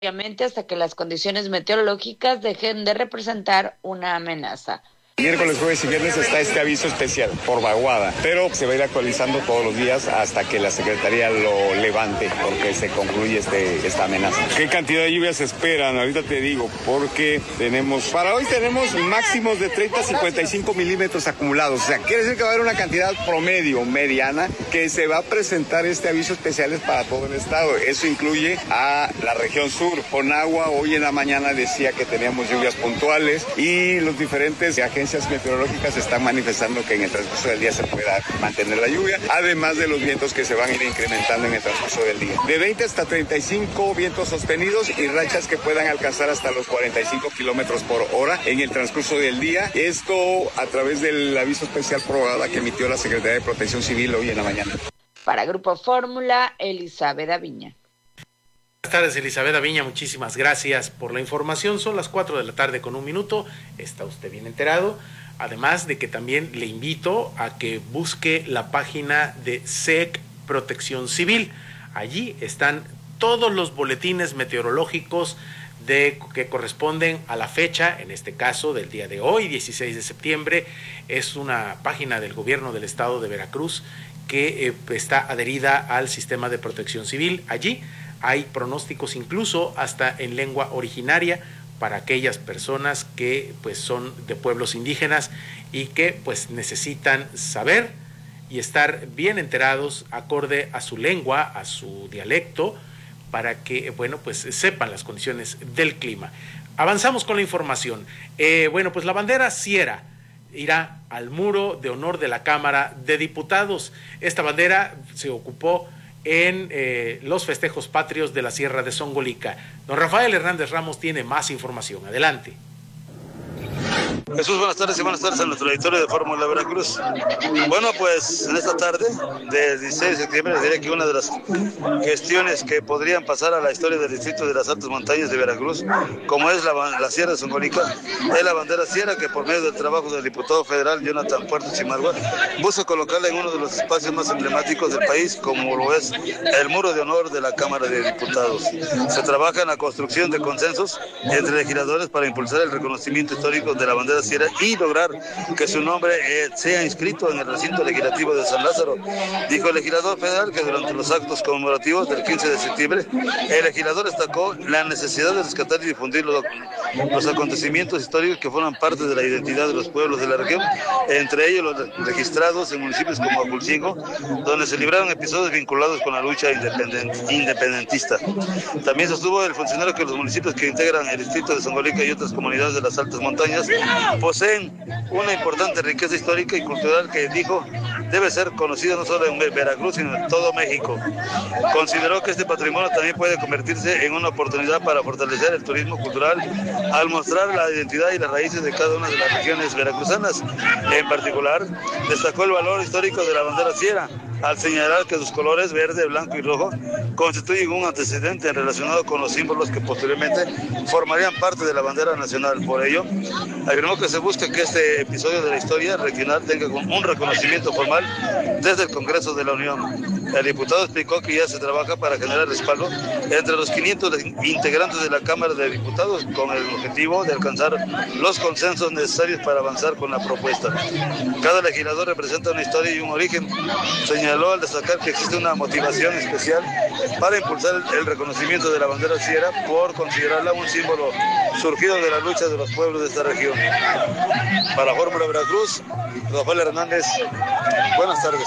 Obviamente hasta que las condiciones meteorológicas dejen de representar una amenaza. Miércoles, jueves y viernes está este aviso especial por vaguada, pero se va a ir actualizando todos los días hasta que la Secretaría lo levante, porque se concluye esta amenaza. ¿Qué cantidad de lluvias se esperan? Ahorita te digo, porque para hoy tenemos máximos de 30 a 55 milímetros acumulados. O sea, quiere decir que va a haber una cantidad promedio, mediana, que se va a presentar este aviso especial para todo el estado. Eso incluye a la región sur. Conagua hoy en la mañana decía que teníamos lluvias puntuales y los diferentes agencias meteorológicas están manifestando que en el transcurso del día se pueda mantener la lluvia, además de los vientos que se van a ir incrementando en el transcurso del día. De 20 hasta 35 vientos sostenidos y rachas que puedan alcanzar hasta los 45 kilómetros por hora en el transcurso del día. Esto a través del aviso especial prorrogada que emitió la Secretaría de Protección Civil hoy en la mañana. Para Grupo Fórmula, Elizabeth Aviña. Buenas tardes, Elizabeth Aviña, muchísimas gracias por la información. Son las 4 de la tarde con un minuto, está usted bien enterado. Además de que también le invito a que busque la página de SEC Protección Civil. Allí están todos los boletines meteorológicos que corresponden a la fecha, en este caso del día de hoy, 16 de septiembre. Es una página del gobierno del estado de Veracruz que está adherida al sistema de protección civil. Allí hay pronósticos incluso hasta en lengua originaria para aquellas personas que pues son de pueblos indígenas y que pues necesitan saber y estar bien enterados acorde a su lengua, a su dialecto, para que bueno pues sepan las condiciones del clima. Avanzamos con la información. Bueno, pues la bandera Sierra irá al muro de honor de la Cámara de Diputados. Esta bandera se ocupó en los festejos patrios de la Sierra de Zongolica. Don Rafael Hernández Ramos tiene más información. Adelante. Jesús, buenas tardes y buenas tardes a nuestro auditorio de Fórmula Veracruz. Bueno, pues en esta tarde del 16 de septiembre les diré que una de las cuestiones que podrían pasar a la historia del distrito de las altas montañas de Veracruz, como es la Sierra de Zongolica, es la bandera Sierra que por medio del trabajo del diputado federal Jonathan Puerto Chimargua busca colocarla en uno de los espacios más emblemáticos del país, como lo es el muro de honor de la Cámara de Diputados. Se trabaja en la construcción de consensos entre legisladores para impulsar el reconocimiento histórico de la bandera Sierra y lograr que su nombre sea inscrito en el recinto legislativo de San Lázaro. Dijo el legislador federal que durante los actos conmemorativos del 15 de septiembre, el legislador destacó la necesidad de rescatar y difundir los acontecimientos históricos que forman parte de la identidad de los pueblos de la región, entre ellos los registrados en municipios como Apulcingo, donde se libraron episodios vinculados con la lucha independentista. También sostuvo el funcionario que los municipios que integran el distrito de Zongolica y otras comunidades de las altas montañas poseen una importante riqueza histórica y cultural que dijo debe ser conocida no solo en Veracruz sino en todo México. Consideró que este patrimonio también puede convertirse en una oportunidad para fortalecer el turismo cultural al mostrar la identidad y las raíces de cada una de las regiones veracruzanas. En particular, destacó el valor histórico de la bandera Sierra, al señalar que sus colores verde, blanco y rojo constituyen un antecedente relacionado con los símbolos que posteriormente formarían parte de la bandera nacional. Por ello, afirmó que se busca que este episodio de la historia regional tenga un reconocimiento formal desde el Congreso de la Unión. El diputado explicó que ya se trabaja para generar respaldo entre los 500 integrantes de la Cámara de Diputados con el objetivo de alcanzar los consensos necesarios para avanzar con la propuesta. Cada legislador representa una historia y un origen. Señaló al destacar que existe una motivación especial para impulsar el reconocimiento de la bandera Sierra por considerarla un símbolo surgido de la lucha de los pueblos de esta región. Para Fórmula Veracruz, Rafael Hernández, buenas tardes.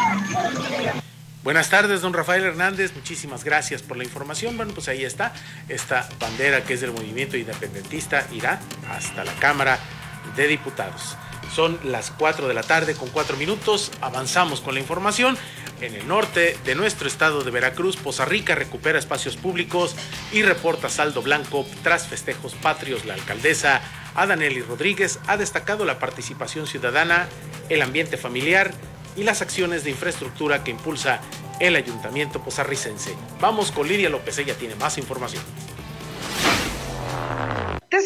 Buenas tardes, don Rafael Hernández, muchísimas gracias por la información. Bueno, pues ahí está, esta bandera que es del movimiento independentista irá hasta la Cámara de Diputados. Son las 4 de la tarde con 4 minutos, avanzamos con la información. En el norte de nuestro estado de Veracruz, Poza Rica recupera espacios públicos y reporta saldo blanco tras festejos patrios. La alcaldesa Adanely Rodríguez ha destacado la participación ciudadana, el ambiente familiar y las acciones de infraestructura que impulsa el ayuntamiento pozarricense. Vamos con Lidia López, ella tiene más información. Desde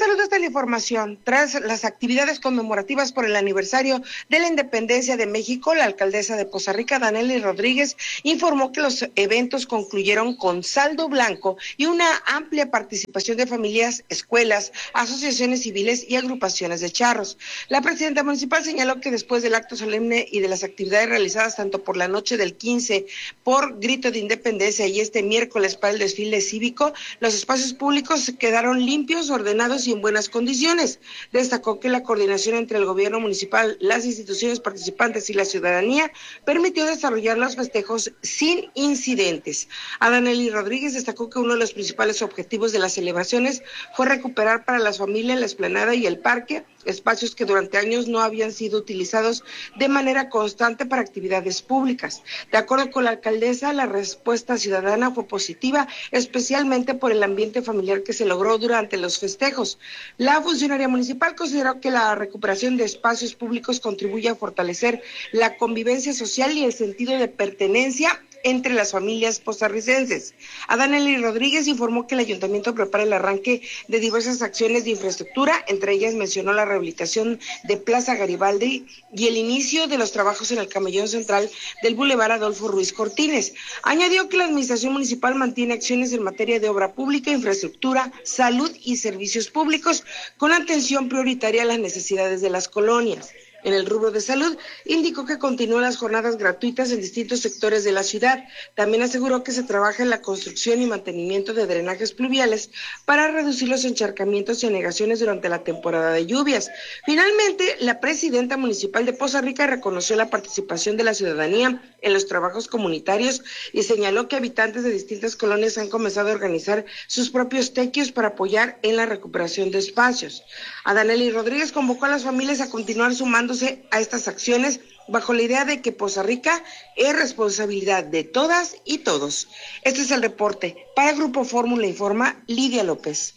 saludo, esta es la información. Tras las actividades conmemorativas por el aniversario de la independencia de México, la alcaldesa de Poza Rica, Danely Rodríguez, informó que los eventos concluyeron con saldo blanco y una amplia participación de familias, escuelas, asociaciones civiles y agrupaciones de charros. La presidenta municipal señaló que después del acto solemne y de las actividades realizadas tanto por la noche del 15 por grito de independencia y este miércoles para el desfile cívico, los espacios públicos quedaron limpios, ordenados y en buenas condiciones. Destacó que la coordinación entre el gobierno municipal, las instituciones participantes y la ciudadanía permitió desarrollar los festejos sin incidentes. Danely Rodríguez destacó que uno de los principales objetivos de las celebraciones fue recuperar para las familias la explanada y el parque, espacios que durante años no habían sido utilizados de manera constante para actividades públicas. De acuerdo con la alcaldesa, la respuesta ciudadana fue positiva, especialmente por el ambiente familiar que se logró durante los festejos. La funcionaria municipal consideró que la recuperación de espacios públicos contribuye a fortalecer la convivencia social y el sentido de pertenencia entre las familias posarricenses. Danely Rodríguez informó que el ayuntamiento prepara el arranque de diversas acciones de infraestructura, entre ellas mencionó la rehabilitación de Plaza Garibaldi y el inicio de los trabajos en el camellón central del Boulevard Adolfo Ruiz Cortines. Añadió que la administración municipal mantiene acciones en materia de obra pública, infraestructura, salud y servicios públicos, con atención prioritaria a las necesidades de las colonias. En el rubro de salud, indicó que continúan las jornadas gratuitas en distintos sectores de la ciudad. También aseguró que se trabaja en la construcción y mantenimiento de drenajes pluviales para reducir los encharcamientos y anegaciones durante la temporada de lluvias. Finalmente, la presidenta municipal de Poza Rica reconoció la participación de la ciudadanía en los trabajos comunitarios y señaló que habitantes de distintas colonias han comenzado a organizar sus propios tequios para apoyar en la recuperación de espacios. Danely Rodríguez convocó a las familias a continuar sumándose a estas acciones bajo la idea de que Poza Rica es responsabilidad de todas y todos. Este es el reporte. Para el Grupo Fórmula informa Lidia López.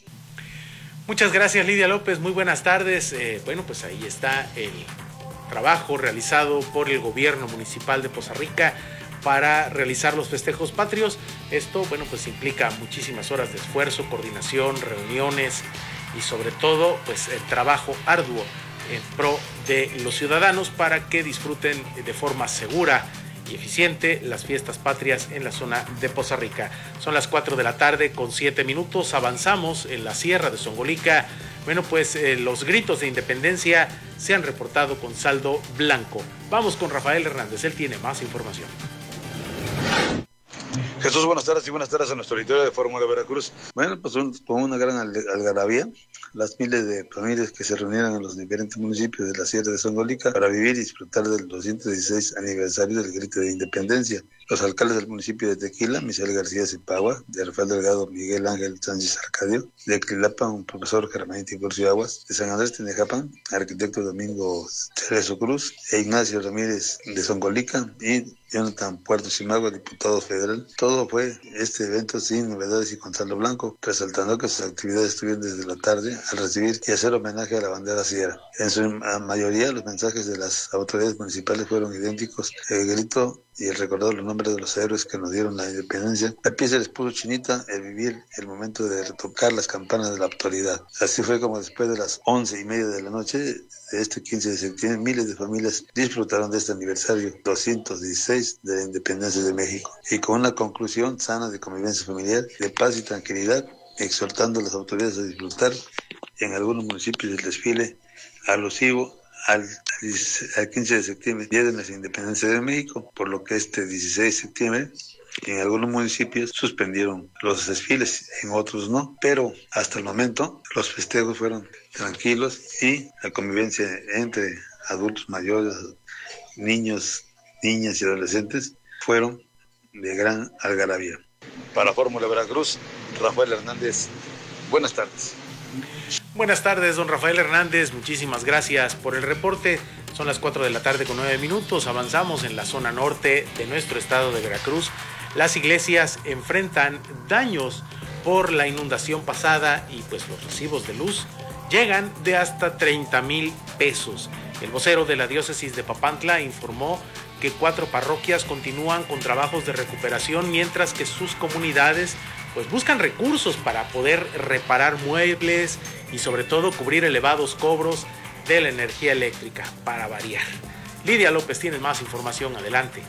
Muchas gracias, Lidia López. Muy buenas tardes. Bueno, pues ahí está el trabajo realizado por el gobierno municipal de Poza Rica para realizar los festejos patrios. Esto, bueno, pues implica muchísimas horas de esfuerzo, coordinación, reuniones y sobre todo, pues el trabajo arduo en pro de los ciudadanos para que disfruten de forma segura y eficiente las fiestas patrias en la zona de Poza Rica. Son las 4 de la tarde con 7 minutos. Avanzamos en la Sierra de Zongolica. Bueno, pues los gritos de independencia se han reportado con saldo blanco. Vamos con Rafael Hernández, él tiene más información. Jesús, buenas tardes y buenas tardes a nuestro auditorio de Fórmula Veracruz. Bueno, pues con una gran algarabía, las miles de familias que se reunieron en los diferentes municipios de la Sierra de Zongolica para vivir y disfrutar del 216 aniversario del grito de independencia. Los alcaldes del municipio de Tequila, Misael García Zipagua, de Rafael Delgado, Miguel Ángel Sánchez Arcadio, de Quilapan, profesor Germán Tiburcio Aguas, de San Andrés Tenejapan, arquitecto Domingo Cerezo Cruz, e Ignacio Ramírez de Zongolica, y Jonathan Puerto Simagua, diputado federal. Todo fue este evento sin novedades y con saldo blanco, resaltando que sus actividades estuvieron desde la tarde al recibir y hacer homenaje a la bandera sierra. En su mayoría, los mensajes de las autoridades municipales fueron idénticos. El grito y el recordar los nombres de los héroes que nos dieron la independencia. La piel se les puso chinita el vivir el momento de retocar las campanas de la autoridad. Así fue como después de las 11:30 de la noche de este 15 de septiembre, miles de familias disfrutaron de este aniversario 216 de la independencia de México, y con una conclusión sana de convivencia familiar, de paz y tranquilidad, exhortando a las autoridades a disfrutar en algunos municipios del desfile alusivo al 15 de septiembre, Día de la Independencia de México, por lo que este 16 de septiembre en algunos municipios suspendieron los desfiles, en otros no, pero hasta el momento los festejos fueron tranquilos y la convivencia entre adultos mayores, niños, niñas y adolescentes fueron de gran algarabía. Para Fórmula Veracruz, Rafael Hernández, buenas tardes. Buenas tardes, don Rafael Hernández, muchísimas gracias por el reporte. Son las 4 de la tarde con 9 minutos, avanzamos en la zona norte de nuestro estado de Veracruz. Las iglesias enfrentan daños por la inundación pasada y pues los recibos de luz llegan de hasta 30,000 pesos. El vocero de la diócesis de Papantla informó que 4 parroquias continúan con trabajos de recuperación mientras que sus comunidades pues buscan recursos para poder reparar muebles y sobre todo cubrir elevados cobros de la energía eléctrica, para variar. Lidia López tiene más información, adelante.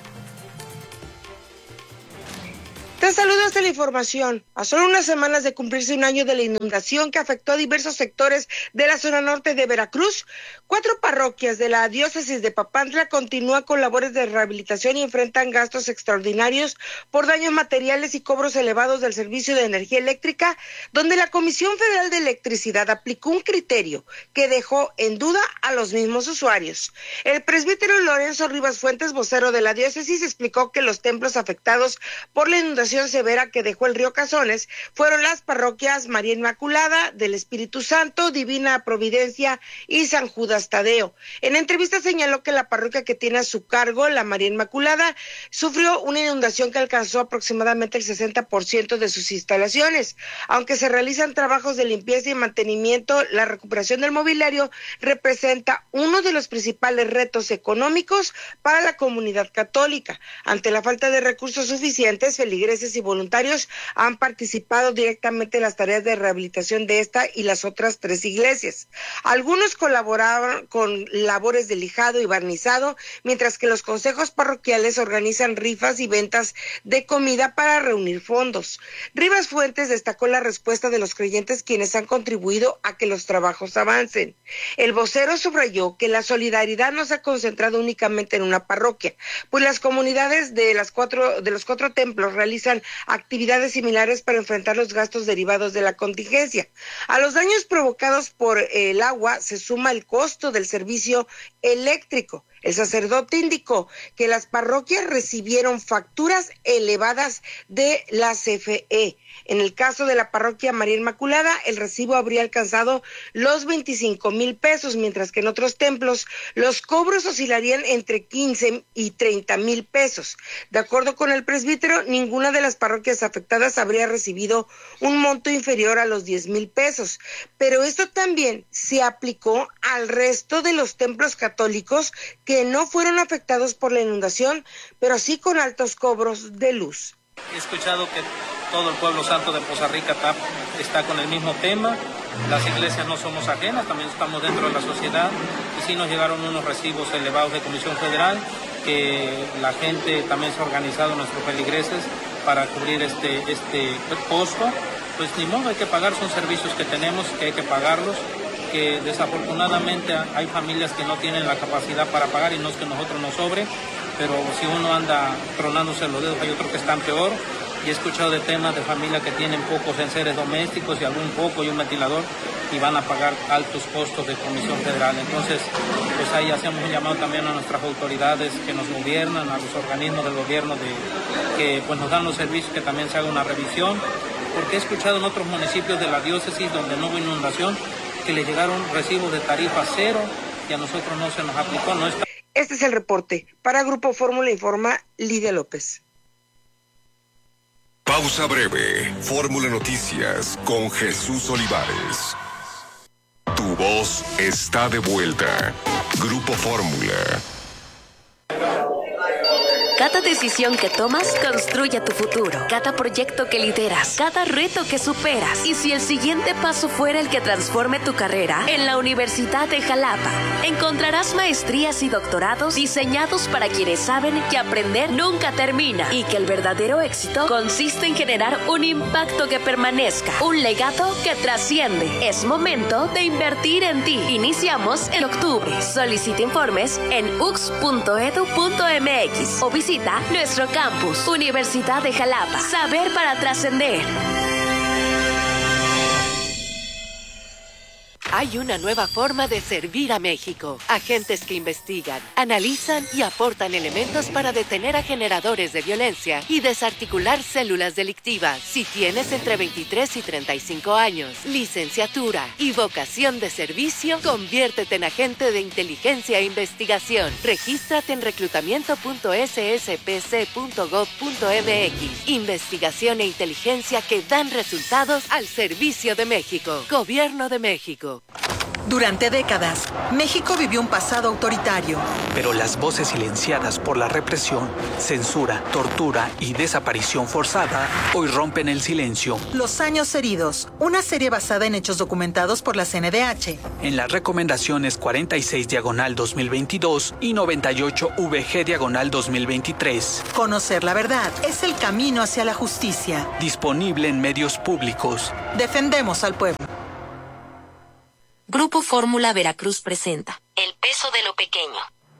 Te saludo hasta la información. A solo unas semanas de cumplirse un año de la inundación que afectó a diversos sectores de la zona norte de Veracruz, 4 parroquias de la diócesis de Papantla continúan con labores de rehabilitación y enfrentan gastos extraordinarios por daños materiales y cobros elevados del servicio de energía eléctrica, donde la Comisión Federal de Electricidad aplicó un criterio que dejó en duda a los mismos usuarios. El presbítero Lorenzo Rivas Fuentes, vocero de la diócesis, explicó que los templos afectados por la inundación severa que dejó el río Cazones fueron las parroquias María Inmaculada, del Espíritu Santo, Divina Providencia y San Judas Tadeo. En entrevista señaló que la parroquia que tiene a su cargo, la María Inmaculada, sufrió una inundación que alcanzó aproximadamente el 60% de sus instalaciones. Aunque se realizan trabajos de limpieza y mantenimiento, la recuperación del mobiliario representa uno de los principales retos económicos para la comunidad católica. Ante la falta de recursos suficientes, feligreses y voluntarios han participado directamente en las tareas de rehabilitación de esta y las otras 3 iglesias. Algunos colaboraban con labores de lijado y barnizado, mientras que los consejos parroquiales organizan rifas y ventas de comida para reunir fondos. Rivas Fuentes destacó la respuesta de los creyentes, quienes han contribuido a que los trabajos avancen. El vocero subrayó que la solidaridad no se ha concentrado únicamente en una parroquia, pues las comunidades de los 4 templos realizan actividades similares para enfrentar los gastos derivados de la contingencia. A los daños provocados por el agua se suma el costo del servicio eléctrico. El sacerdote indicó que las parroquias recibieron facturas elevadas de la CFE. En el caso de la parroquia María Inmaculada, el recibo habría alcanzado los 25,000 pesos, mientras que en otros templos los cobros oscilarían entre 15 y 30,000 pesos. De acuerdo con el presbítero, ninguna de las parroquias afectadas habría recibido un monto inferior a los 10,000 pesos. Pero esto también se aplicó al resto de los templos católicos que no fueron afectados por la inundación, pero sí con altos cobros de luz. He escuchado que todo el pueblo santo de Poza Rica está con el mismo tema. Las iglesias no somos ajenas, también estamos dentro de la sociedad, y sí nos llegaron unos recibos elevados de Comisión Federal, que la gente también se ha organizado, nuestros feligreses, para cubrir este costo. Pues ni modo, hay que pagar, son servicios que tenemos, que hay que pagarlos, que desafortunadamente hay familias que no tienen la capacidad para pagar, y no es que nosotros nos sobre, pero si uno anda tronándose los dedos, hay otros que están peor. Y he escuchado de temas de familias que tienen pocos enseres domésticos y algún foco y un ventilador, y van a pagar altos costos de Comisión Federal. Entonces, pues ahí hacemos un llamado también a nuestras autoridades que nos gobiernan, a los organismos del gobierno que pues nos dan los servicios, que también se haga una revisión, porque he escuchado en otros municipios de la diócesis donde no hubo inundación que le llegaron recibos de tarifa cero y a nosotros no se nos aplicó. Este es el reporte. Para Grupo Fórmula informa Lidia López. Pausa breve. Fórmula Noticias con Jesús Olivares. Tu voz está de vuelta. Grupo Fórmula. Cada decisión que tomas construye tu futuro. Cada proyecto que lideras, cada reto que superas. Y si el siguiente paso fuera el que transforme tu carrera, en la Universidad de Jalapa encontrarás maestrías y doctorados diseñados para quienes saben que aprender nunca termina y que el verdadero éxito consiste en generar un impacto que permanezca, un legado que trasciende. Es momento de invertir en ti. Iniciamos en octubre. Solicita informes en ux.edu.mx o visita nuestro campus, Universidad de Jalapa. Saber para trascender. Hay una nueva forma de servir a México. Agentes que investigan, analizan y aportan elementos para detener a generadores de violencia y desarticular células delictivas. Si tienes entre 23 y 35 años, licenciatura y vocación de servicio, conviértete en agente de inteligencia e investigación. Regístrate en reclutamiento.sspc.gov.mx. Investigación e inteligencia que dan resultados al servicio de México. Gobierno de México. Durante décadas, México vivió un pasado autoritario. Pero las voces silenciadas por la represión, censura, tortura y desaparición forzada hoy rompen el silencio. Los años heridos, una serie basada en hechos documentados por la CNDH. En las recomendaciones 46/2022 y 98/VG/2023. Conocer la verdad es el camino hacia la justicia. Disponible en medios públicos. Defendemos al pueblo. Grupo Fórmula Veracruz presenta El peso de lo pequeño.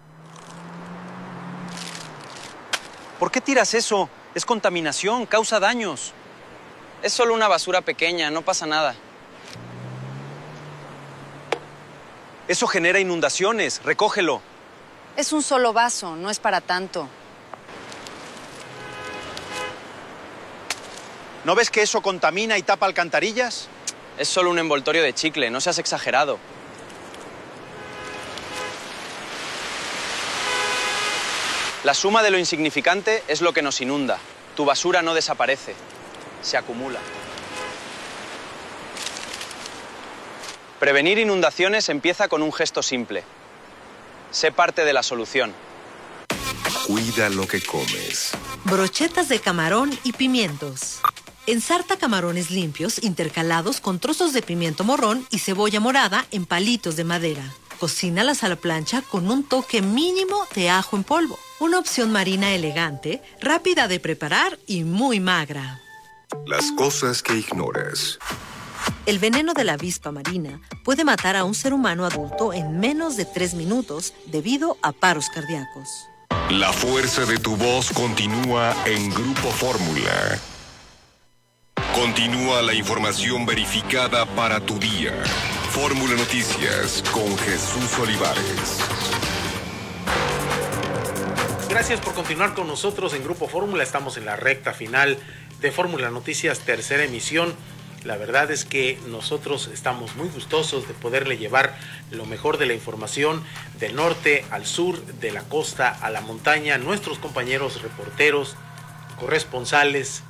¿Por qué tiras eso? Es contaminación, causa daños. Es solo una basura pequeña, no pasa nada. Eso genera inundaciones, recógelo. Es un solo vaso, no es para tanto. ¿No ves que eso contamina y tapa alcantarillas? Es solo un envoltorio de chicle, no seas exagerado. La suma de lo insignificante es lo que nos inunda. Tu basura no desaparece, se acumula. Prevenir inundaciones empieza con un gesto simple. Sé parte de la solución. Cuida lo que comes. Brochetas de camarón y pimientos. Ensarta camarones limpios intercalados con trozos de pimiento morrón y cebolla morada en palitos de madera. Cocínalas a la plancha con un toque mínimo de ajo en polvo. Una opción marina elegante, rápida de preparar y muy magra. Las cosas que ignoras. El veneno de la avispa marina puede matar a un ser humano adulto en menos de 3 minutos debido a paros cardíacos. La fuerza de tu voz continúa en Grupo Fórmula. Continúa la información verificada para tu día. Fórmula Noticias con Jesús Olivares. Gracias por continuar con nosotros en Grupo Fórmula. Estamos en la recta final de Fórmula Noticias, tercera emisión. La verdad es que nosotros estamos muy gustosos de poderle llevar lo mejor de la información del norte al sur, de la costa a la montaña. Nuestros compañeros reporteros, corresponsales,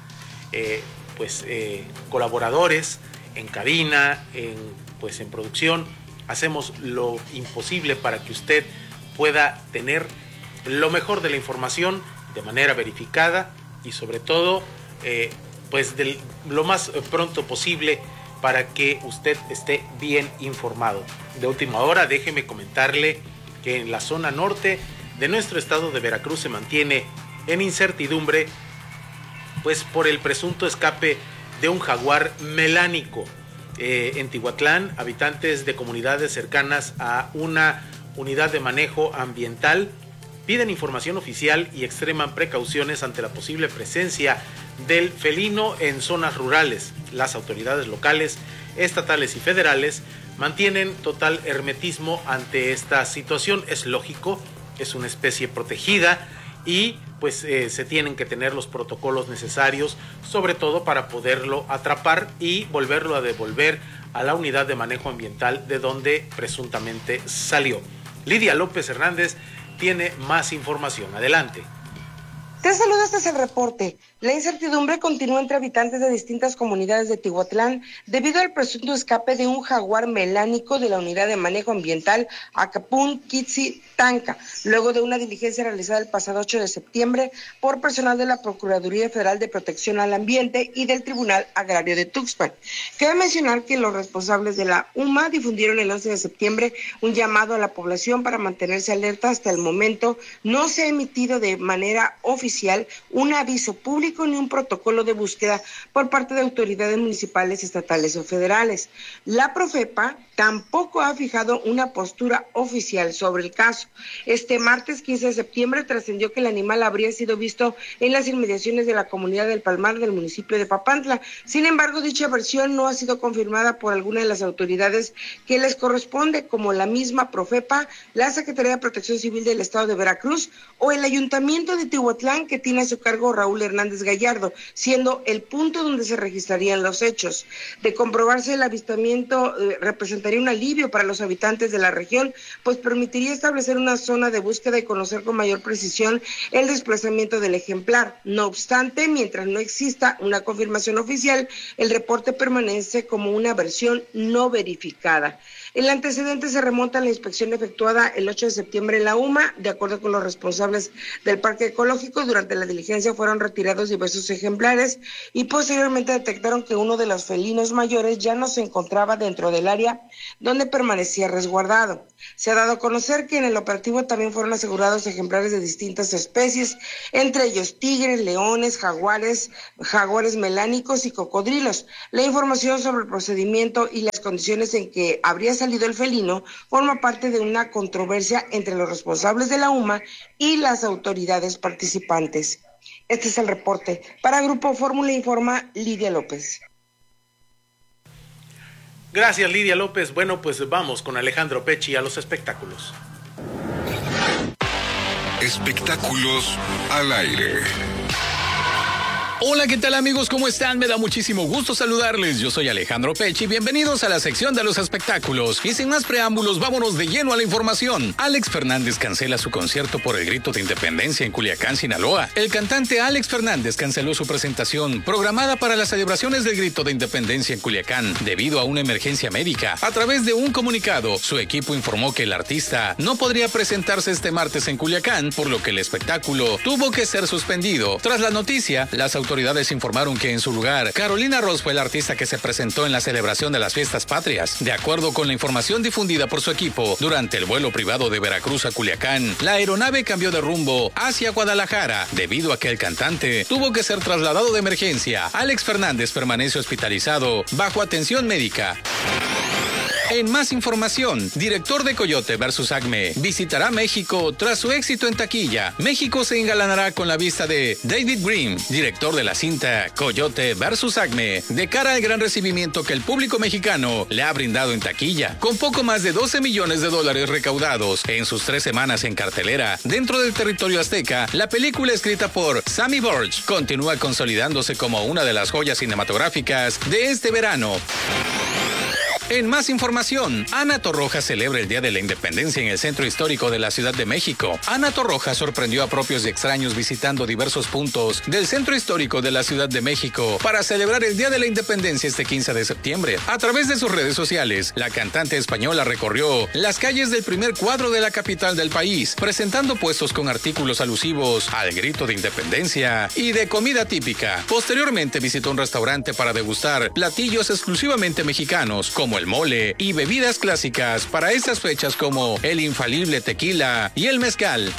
colaboradores en cabina, en producción, hacemos lo imposible para que usted pueda tener lo mejor de la información de manera verificada y sobre todo lo más pronto posible para que usted esté bien informado. De última hora, déjeme comentarle que en la zona norte de nuestro estado de Veracruz se mantiene en incertidumbre por el presunto escape de un jaguar melánico. En Tihuatlán, habitantes de comunidades cercanas a una unidad de manejo ambiental piden información oficial y extreman precauciones ante la posible presencia del felino en zonas rurales. Las autoridades locales, estatales y federales mantienen total hermetismo ante esta situación. Es lógico, es una especie protegida y se tienen que tener los protocolos necesarios, sobre todo para poderlo atrapar y volverlo a devolver a la unidad de manejo ambiental de donde presuntamente salió. Lidia López Hernández tiene más información. Adelante. Te saludo, este es el reporte. La incertidumbre continúa entre habitantes de distintas comunidades de Tihuatlán debido al presunto escape de un jaguar melánico de la unidad de manejo ambiental Acapún Kitsi Tanca, luego de una diligencia realizada el pasado 8 de septiembre por personal de la Procuraduría Federal de Protección al Ambiente y del Tribunal Agrario de Tuxpan. Cabe mencionar que los responsables de la UMA difundieron el 11 de septiembre un llamado a la población para mantenerse alerta. Hasta el momento no se ha emitido de manera oficial un aviso público ni un protocolo de búsqueda por parte de autoridades municipales, estatales o federales. La Profepa tampoco ha fijado una postura oficial sobre el caso. Este martes 15 de septiembre trascendió que el animal habría sido visto en las inmediaciones de la comunidad del Palmar del municipio de Papantla. Sin embargo, dicha versión no ha sido confirmada por alguna de las autoridades que les corresponde, como la misma Profepa, la Secretaría de Protección Civil del Estado de Veracruz o el Ayuntamiento de Tihuatlán, investigación que tiene a su cargo Raúl Hernández Gallardo, siendo el punto donde se registrarían los hechos. De comprobarse el avistamiento, representaría un alivio para los habitantes de la región, pues permitiría establecer una zona de búsqueda y conocer con mayor precisión el desplazamiento del ejemplar. No obstante, mientras no exista una confirmación oficial, el reporte permanece como una versión no verificada. El antecedente se remonta a la inspección efectuada el 8 de septiembre en la UMA. De acuerdo con los responsables del parque ecológico, durante la diligencia fueron retirados diversos ejemplares y posteriormente detectaron que uno de los felinos mayores ya no se encontraba dentro del área donde permanecía resguardado. Se ha dado a conocer que en el operativo también fueron asegurados ejemplares de distintas especies, entre ellos tigres, leones, jaguares melánicos y cocodrilos. La información sobre el procedimiento y las condiciones en que habría salido el felino forma parte de una controversia entre los responsables de la UMA y las autoridades participantes. Este es el reporte. Para Grupo Fórmula informa Lidia López. Gracias, Lidia López. Bueno, pues vamos con Alejandro Pecci a los espectáculos. Espectáculos al aire. Hola, ¿qué tal amigos? ¿Cómo están? Me da muchísimo gusto saludarles. Yo soy Alejandro Pecci. Bienvenidos a la sección de los espectáculos. Y sin más preámbulos, vámonos de lleno a la información. Alex Fernández cancela su concierto por el grito de independencia en Culiacán, Sinaloa. El cantante Alex Fernández canceló su presentación programada para las celebraciones del grito de independencia en Culiacán debido a una emergencia médica. A través de un comunicado, su equipo informó que el artista no podría presentarse este martes en Culiacán, por lo que el espectáculo tuvo que ser suspendido. Tras la noticia, las autoridades informaron que en su lugar, Carolina Ross fue la artista que se presentó en la celebración de las fiestas patrias. De acuerdo con la información difundida por su equipo, durante el vuelo privado de Veracruz a Culiacán, la aeronave cambió de rumbo hacia Guadalajara, debido a que el cantante tuvo que ser trasladado de emergencia. Alex Fernández permanece hospitalizado bajo atención médica. En más información, director de Coyote vs. Acme visitará México tras su éxito en taquilla. México se engalanará con la vista de David Grimm, director de la cinta Coyote vs. Acme, de cara al gran recibimiento que el público mexicano le ha brindado en taquilla. Con poco más de $12 millones recaudados en sus 3 semanas en cartelera dentro del territorio azteca, la película escrita por Sammy Burch continúa consolidándose como una de las joyas cinematográficas de este verano. En más información, Ana Torroja celebra el Día de la Independencia en el Centro Histórico de la Ciudad de México. Ana Torroja sorprendió a propios y extraños visitando diversos puntos del Centro Histórico de la Ciudad de México para celebrar el Día de la Independencia este 15 de septiembre. A través de sus redes sociales, la cantante española recorrió las calles del primer cuadro de la capital del país, presentando puestos con artículos alusivos al grito de independencia y de comida típica. Posteriormente visitó un restaurante para degustar platillos exclusivamente mexicanos, como el mole y bebidas clásicas para estas fechas como el infalible tequila y el mezcal.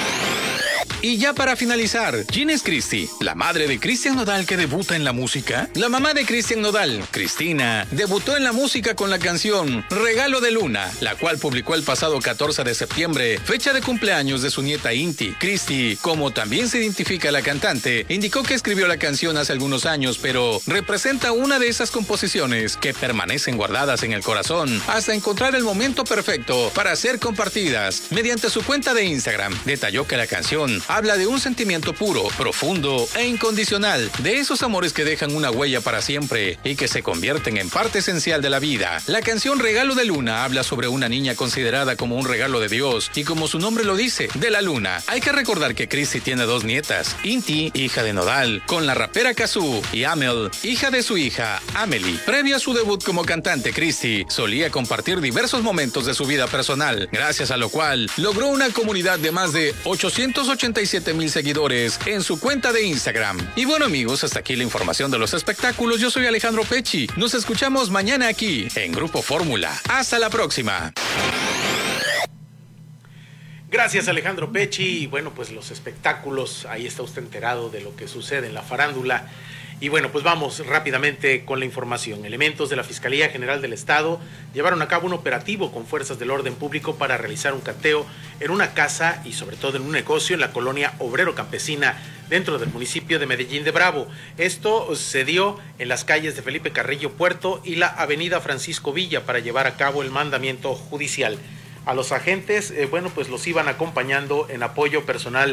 Y ya para finalizar, ¿quién es Cristi? ¿La madre de Cristian Nodal que debuta en la música? La mamá de Cristian Nodal, Cristina, debutó en la música con la canción Regalo de Luna, la cual publicó el pasado 14 de septiembre, fecha de cumpleaños de su nieta Inti. Cristi, como también se identifica la cantante, indicó que escribió la canción hace algunos años, pero representa una de esas composiciones que permanecen guardadas en el corazón hasta encontrar el momento perfecto para ser compartidas. Mediante su cuenta de Instagram, detalló que la canción habla de un sentimiento puro, profundo e incondicional, de esos amores que dejan una huella para siempre y que se convierten en parte esencial de la vida. La canción Regalo de Luna habla sobre una niña considerada como un regalo de Dios y, como su nombre lo dice, de la luna. Hay que recordar que Cristi tiene 2 nietas, Inti, hija de Nodal, con la rapera Kazoo, y Amel, hija de su hija, Amelie. Previo a su debut como cantante, Cristi solía compartir diversos momentos de su vida personal, gracias a lo cual logró una comunidad de más de 887,000 seguidores en su cuenta de Instagram. Y bueno amigos, hasta aquí la información de los espectáculos. Yo soy Alejandro Pecci. Nos escuchamos mañana aquí en Grupo Fórmula. Hasta la próxima. Gracias Alejandro Pecci. Y bueno, pues los espectáculos, ahí está usted enterado de lo que sucede en la farándula. Y bueno, pues vamos rápidamente con la información. Elementos de la Fiscalía General del Estado llevaron a cabo un operativo con fuerzas del orden público para realizar un cateo en una casa y sobre todo en un negocio en la colonia Obrero Campesina, dentro del municipio de Medellín de Bravo. Esto se dio en las calles de Felipe Carrillo Puerto y la avenida Francisco Villa para llevar a cabo el mandamiento judicial. A los agentes, bueno, pues los iban acompañando en apoyo personal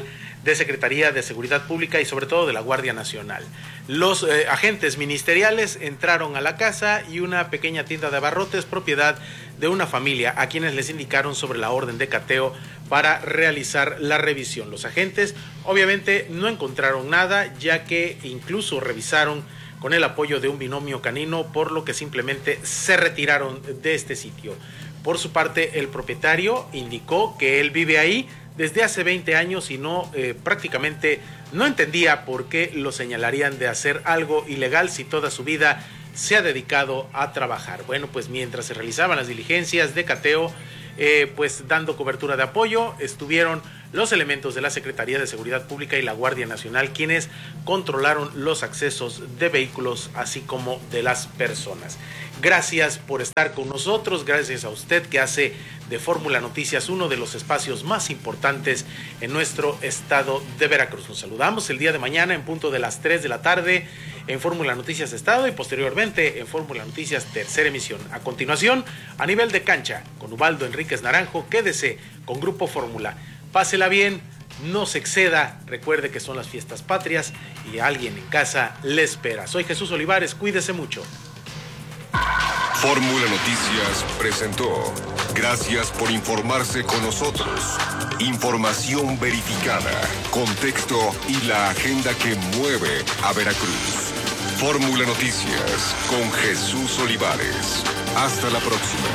de Secretaría de Seguridad Pública y sobre todo de la Guardia Nacional. Los agentes ministeriales entraron a la casa y una pequeña tienda de abarrotes, propiedad de una familia, a quienes les indicaron sobre la orden de cateo para realizar la revisión. Los agentes obviamente no encontraron nada, ya que incluso revisaron con el apoyo de un binomio canino, por lo que simplemente se retiraron de este sitio. Por su parte, el propietario indicó que él vive ahí desde hace 20 años y prácticamente no entendía por qué lo señalarían de hacer algo ilegal si toda su vida se ha dedicado a trabajar. Bueno, pues mientras se realizaban las diligencias de cateo, pues dando cobertura de apoyo, estuvieron los elementos de la Secretaría de Seguridad Pública y la Guardia Nacional, quienes controlaron los accesos de vehículos así como de las personas. Gracias por estar con nosotros, gracias a usted que hace de Fórmula Noticias uno de los espacios más importantes en nuestro estado de Veracruz. Nos saludamos el día de mañana en punto de las 3 de la tarde en Fórmula Noticias Estado y posteriormente en Fórmula Noticias tercera emisión. A continuación, a nivel de cancha, con Ubaldo Enríquez Naranjo, quédese con Grupo Fórmula. Pásela bien, no se exceda, recuerde que son las fiestas patrias y alguien en casa le espera. Soy Jesús Olivares, cuídese mucho. Fórmula Noticias presentó. Gracias por informarse con nosotros. Información verificada, contexto y la agenda que mueve a Veracruz. Fórmula Noticias con Jesús Olivares. Hasta la próxima.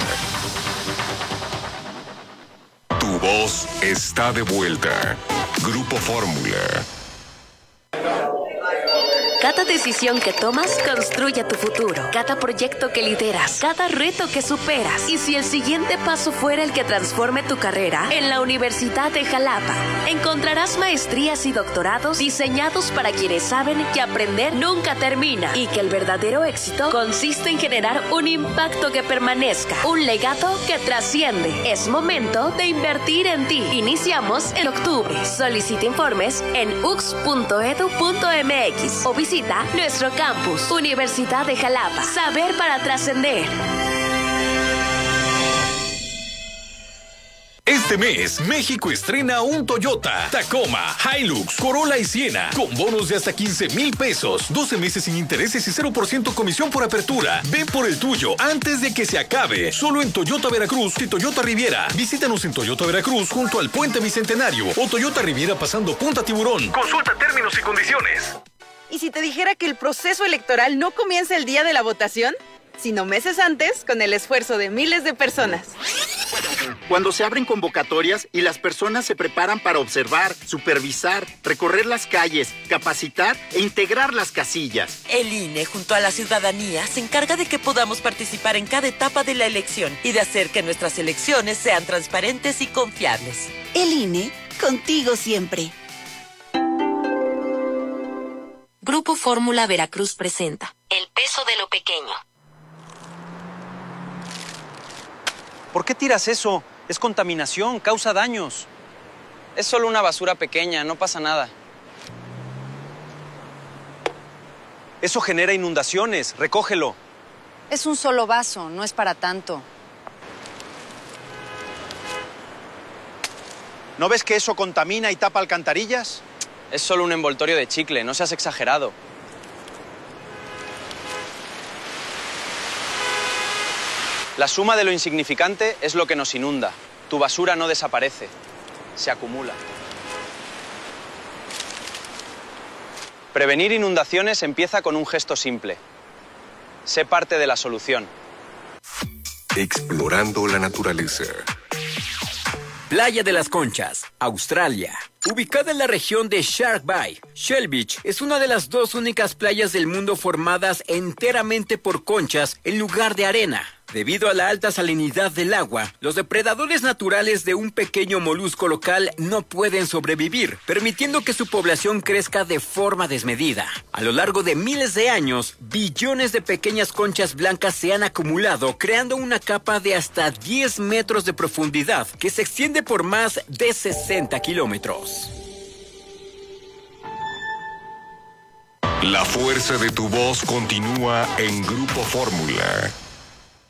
Tu voz está de vuelta. Grupo Fórmula. Cada decisión que tomas construye tu futuro. Cada proyecto que lideras, cada reto que superas. Y si el siguiente paso fuera el que transforme tu carrera, en la Universidad de Jalapa encontrarás maestrías y doctorados diseñados para quienes saben que aprender nunca termina y que el verdadero éxito consiste en generar un impacto que permanezca, un legado que trasciende. Es momento de invertir en ti. Iniciamos en octubre. Solicita informes en ux.edu.mx o visita nuestro campus, Universidad de Jalapa. Saber para trascender. Este mes, México estrena un Toyota, Tacoma, Hilux, Corolla y Siena, con bonos de hasta 15,000 pesos, 12 meses sin intereses y 0% comisión por apertura. Ven por el tuyo antes de que se acabe. Solo en Toyota Veracruz y Toyota Riviera. Visítanos en Toyota Veracruz junto al Puente Bicentenario o Toyota Riviera pasando Punta Tiburón. Consulta términos y condiciones. ¿Y si te dijera que el proceso electoral no comienza el día de la votación, sino meses antes, con el esfuerzo de miles de personas? Cuando se abren convocatorias y las personas se preparan para observar, supervisar, recorrer las calles, capacitar e integrar las casillas. El INE, junto a la ciudadanía, se encarga de que podamos participar en cada etapa de la elección y de hacer que nuestras elecciones sean transparentes y confiables. El INE, contigo siempre. Grupo Fórmula Veracruz presenta El peso de lo pequeño. ¿Por qué tiras eso? Es contaminación, causa daños. Es solo una basura pequeña, no pasa nada. Eso genera inundaciones, recógelo. Es un solo vaso, no es para tanto. ¿No ves que eso contamina y tapa alcantarillas? Es solo un envoltorio de chicle, no seas exagerado. La suma de lo insignificante es lo que nos inunda. Tu basura no desaparece, se acumula. Prevenir inundaciones empieza con un gesto simple. Sé parte de la solución. Explorando la naturaleza. Playa de las Conchas, Australia. Ubicada en la región de Shark Bay, Shell Beach es una de las dos únicas playas del mundo formadas enteramente por conchas en lugar de arena. Debido a la alta salinidad del agua, los depredadores naturales de un pequeño molusco local no pueden sobrevivir, permitiendo que su población crezca de forma desmedida. A lo largo de miles de años, billones de pequeñas conchas blancas se han acumulado, creando una capa de hasta 10 metros de profundidad que se extiende por más de 60 kilómetros. La fuerza de tu voz continúa en Grupo Fórmula.